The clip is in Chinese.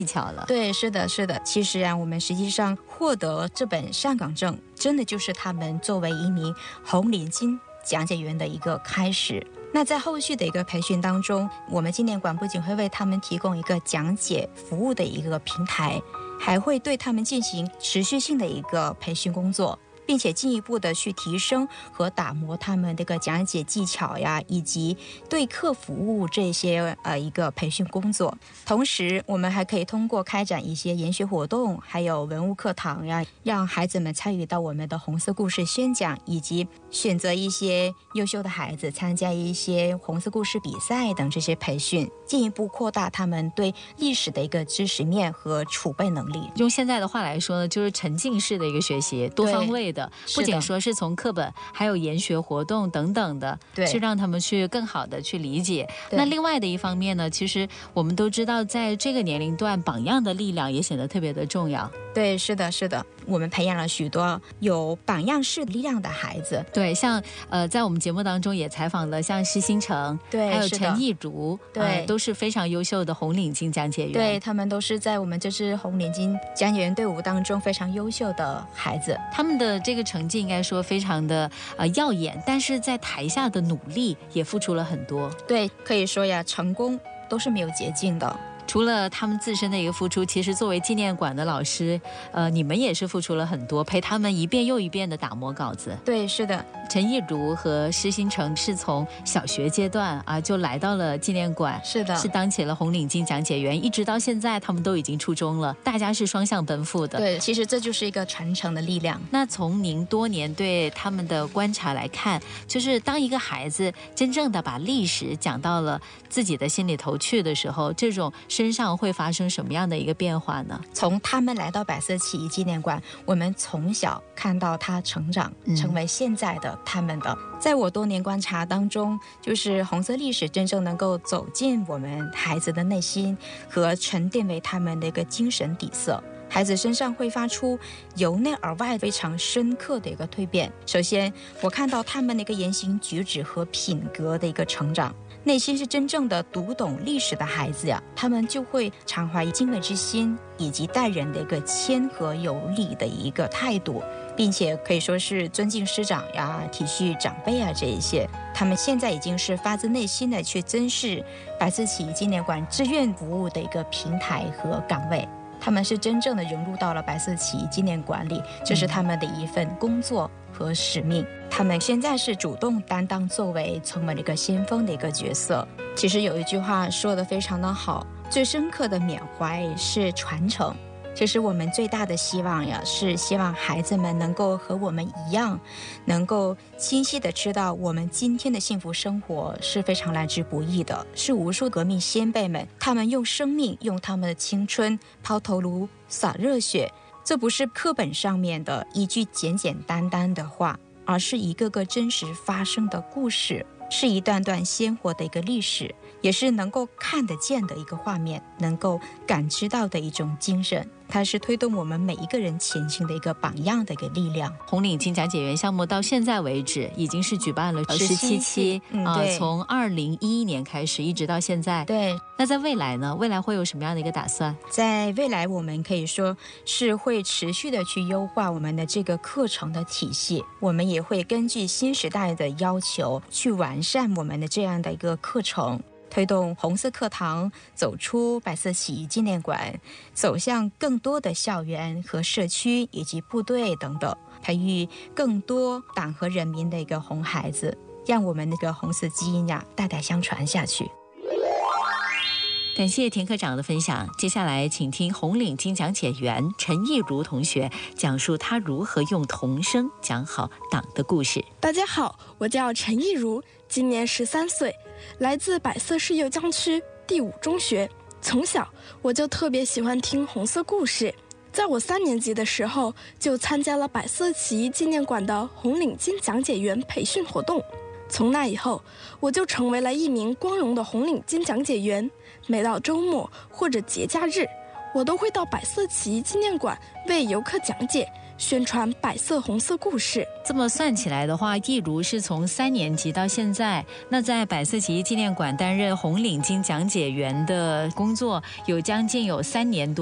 技巧了。 对，是的，是的。其实啊，我们实际上获得这本上岗证，真的就是他们作为一名红领巾讲解员的一个开始。那在后续的一个培训当中，我们纪念馆不仅会为他们提供一个讲解服务的一个平台，还会对他们进行持续性的一个培训工作，并且进一步的去提升和打磨他们这个讲解技巧呀，以及对客服务这些一个培训工作。同时我们还可以通过开展一些研学活动，还有文物课堂呀，让孩子们参与到我们的红色故事宣讲，以及选择一些优秀的孩子参加一些红色故事比赛等这些培训，进一步扩大他们对历史的一个知识面和储备能力。 用现在的话来说呢，就是沉浸式的一个学习，多方位的，不仅说是从课本，还有研学活动等等的，去让他们去更好的去理解。那另外的一方面呢，其实我们都知道，在这个年龄段，榜样的力量也显得特别的重要。 对，是的，是的，我们培养了许多有榜样式力量的孩子。 对，像在我们节目当中也采访了像施新成， 对， 还有陈亦如， 对， 都是非常优秀的红领巾讲解员。 对，他们都是在我们这支红领巾讲解员队伍当中非常优秀的孩子。 他们的这个成绩应该说非常的耀眼，但是在台下的努力也付出了很多。 对，可以说呀，成功都是没有捷径的。 除了他们自身的一个付出，其实作为纪念馆的老师，你们也是付出了很多，陪他们一遍又一遍的打磨稿子。 对，是的。 陈亦如和施新成是从小学阶段就来到了纪念馆， 是的， 是当起了红领巾讲解员，一直到现在他们都已经初中了，大家是双向奔赴的。 对，其实这就是一个传承的力量。 那从您多年对他们的观察来看，就是当一个孩子真正的把历史讲到了自己的心里头去的时候，这种身上会发生什么样的一个变化呢？ 从他们来到百色起义纪念馆，我们从小看到他成长，成为现在的他们的。在我多年观察当中，就是红色历史真正能够走进我们孩子的内心，和沉淀为他们的一个精神底色。孩子身上会发出由内而外非常深刻的一个蜕变。首先，我看到他们的一个言行举止和品格的一个成长。内心是真正的读懂历史的孩子呀，他们就会常怀敬畏之心，以及待人的一个谦和有礼的一个态度，并且可以说是尊敬师长呀、体恤长辈啊这一些。他们现在已经是发自内心的去珍视百色起义纪念馆志愿服务的一个平台和岗位。他们是真正的融入到了百色起义纪念馆里，这是他们的一份工作和使命。他们现在是主动担当作为成为了一个先锋的一个角色。其实有一句话说得非常的好，最深刻的缅怀是传承。其实我们最大的希望呀，是希望孩子们能够和我们一样，能够清晰的知道我们今天的幸福生活是非常来之不易的，是无数革命先辈们他们用生命，用他们的青春抛头颅洒热血。这不是课本上面的一句简简单单的话，而是一个个真实发生的故事，是一段段鲜活的一个历史，也是能够看得见的一个画面，能够感知到的一种精神。它是推动我们每一个人前行的一个榜样的一个力量。 红领巾讲解员项目到现在为止已经是举办了17期，从2011年开始一直到现在。 对， 那在未来呢？未来会有什么样的一个打算？ 在未来我们可以说是会持续的去优化我们的这个课程的体系，我们也会根据新时代的要求去完善我们的这样的一个课程，推动红色课堂走出百色起义纪念馆，走向更多的校园和社区以及部队等等，培育更多党和人民的一个红孩子，让我们那个红色基因呀代代相传下去。 感谢田科长的分享，接下来请听红领巾讲解员陈亦如同学讲述他如何用童声讲好党的故事。 大家好，我叫陈亦如，今年13岁，来自百色市右江区第5中学。从小我就特别喜欢听红色故事，在我3年级的时候就参加了百色起义纪念馆的红领巾讲解员培训活动。从那以后，我就成为了一名光荣的红领巾讲解员。每到周末或者节假日，我都会到百色起义纪念馆为游客讲解， 宣传白色红色故事。 这么算起来的话，易如是从3年级到现在，那在百色起义纪念馆担任红领巾讲解员的工作，有将近3年多。